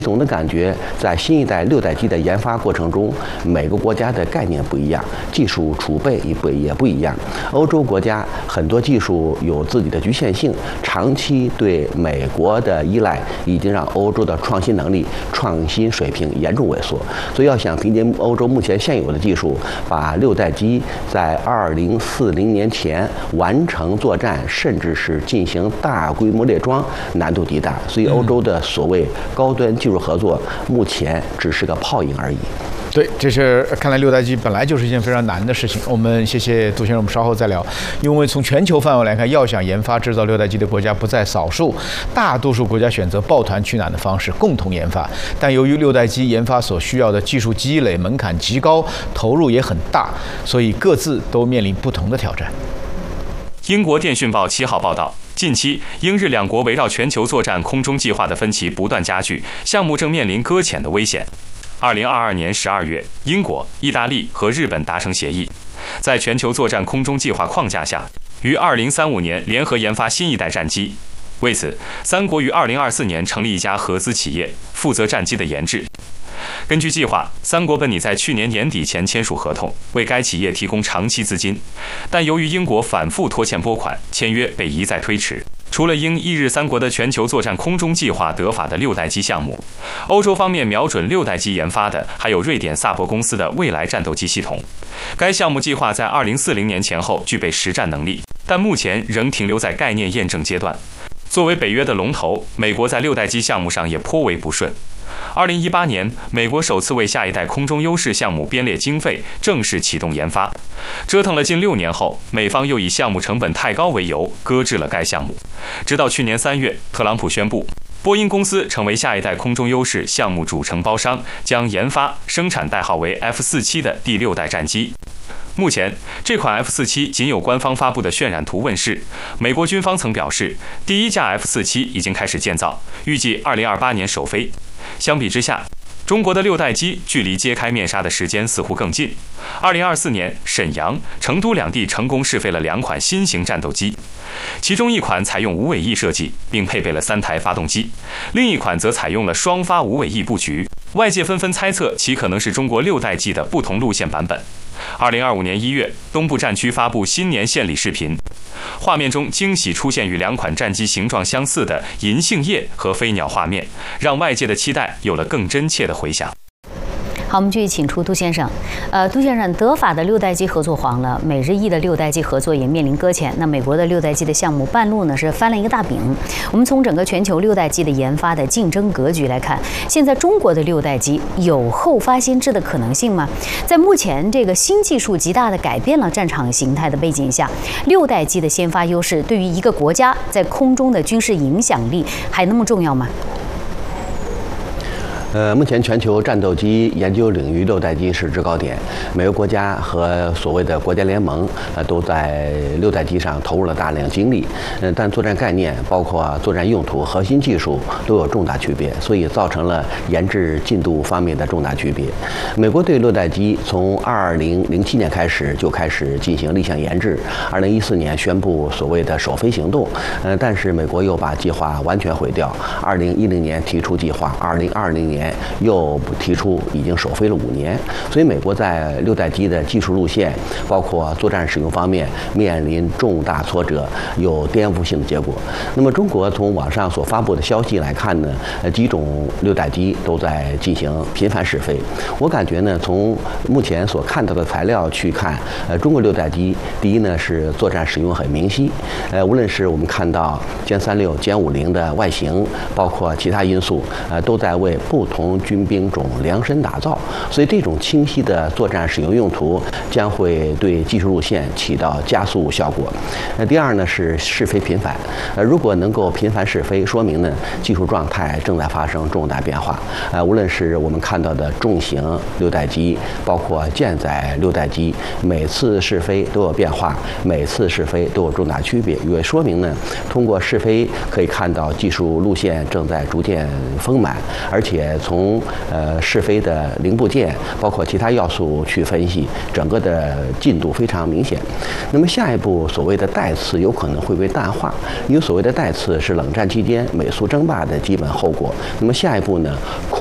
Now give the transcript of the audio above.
总的感觉，在新一代6代机的研发过程中，每个国家的概念不一样，技术储备也不一样。欧洲国家很多技术有自己的局限性，长期对美国的依赖已经让欧洲的创新能力、创新水平严重萎缩。所以，要想凭借欧洲目前现有的技术，把6代机在2040年前完成作战，甚至是进行大规模列装，难度极大。所以，欧洲的所谓高端技术合作目前只是个泡影而已。 对，这是看来6代机本来就是一件非常难的事情。我们谢谢杜先生，我们稍后再聊。因为从全球范围来看，要想研发制造6代机的国家不在少数，大多数国家选择抱团取暖的方式共同研发。但由于6代机研发所需要的技术积累门槛极高，投入也很大，所以各自都面临不同的挑战。 英国电讯报7号报道，近期英日两国围绕全球作战空中计划的分歧不断加剧，项目正面临搁浅的危险。2022年12月，英国、意大利和日本达成协议，在全球作战空中计划框架下，于2035年联合研发新一代战机。为此，三国于2024年成立一家合资企业，负责战机的研制。根据计划，三国本拟在去年年底前签署合同，为该企业提供长期资金，但由于英国反复拖欠拨款，签约被一再推迟。除了英、意、日三国的全球作战空中计划得法的6代机项目，欧洲方面瞄准6代机研发的还有瑞典萨博公司的未来战斗机系统。该项目计划在2040年前后具备实战能力，但目前仍停留在概念验证阶段。作为北约的龙头，美国在6代机项目上也颇为不顺。2018年，美国首次为下一代空中优势项目编列经费，正式启动研发。折腾了近6年后，美方又以项目成本太高为由，搁置了该项目。直到去年3月，特朗普宣布，波音公司成为下一代空中优势项目主承包商，将研发、生产代号为 F-47的第6代战机。目前，这款 F-47仅有官方发布的渲染图问世。美国军方曾表示，第1架 F-47已经开始建造，预计2028年首飞。相比之下，中国的6代机距离揭开面纱的时间似乎更近。2024年，沈阳、成都两地成功试飞了2款新型战斗机，其中一款采用无尾翼设计，并配备了3台发动机，另一款则采用了双发无尾翼布局。外界纷纷猜测其可能是中国6代机的不同路线版本。2025年1月，东部战区发布新年献礼视频，画面中惊喜出现与2款战机形状相似的银杏叶和飞鸟画面，让外界的期待有了更真切的回响。 好，我们继续请出杜先生。杜先生，德法的6代机合作黄了，美日意的6代机合作也面临搁浅。那美国的6代机的项目半路呢是翻了一个大饼。我们从整个全球6代机的研发的竞争格局来看，现在中国的6代机有后发先至的可能性吗？在目前这个新技术极大的改变了战场形态的背景下，6代机的先发优势对于一个国家在空中的军事影响力还那么重要吗？ 目前全球战斗机研究领域6代机是制高点，每个国家和所谓的国家联盟都在6代机上投入了大量精力，但作战概念包括作战用途、核心技术都有重大区别，所以造成了研制进度方面的重大区别。美国对6代机从2007年开始就开始进行立项研制，2014年宣布所谓的首飞行动，但是美国又把计划完全毁掉，2010年提出计划，2020年又提出已经首飞了5年，所以美国在6代机的技术路线，包括作战使用方面面临重大挫折，有颠覆性的结果。那么中国从网上所发布的消息来看呢，几种6代机都在进行频繁试飞。我感觉呢，从目前所看到的材料去看，中国6代机第一呢是作战使用很明晰，无论是我们看到歼36、歼50的外形，包括其他因素，都在为不同军兵种量身打造，所以这种清晰的作战使用用途将会对技术路线起到加速效果。第二呢是试飞频繁，如果能够频繁试飞，说明呢技术状态正在发生重大变化。无论是我们看到的重型6代机，包括舰载6代机，每次试飞都有变化，每次试飞都有重大区别，也说明呢通过试飞可以看到技术路线正在逐渐丰满，而且从试飞的零部件，包括其他要素去分析，整个的进度非常明显。那么下一步所谓的带刺有可能会被淡化，因为所谓的带刺是冷战期间美苏争霸的基本后果。那么下一步呢？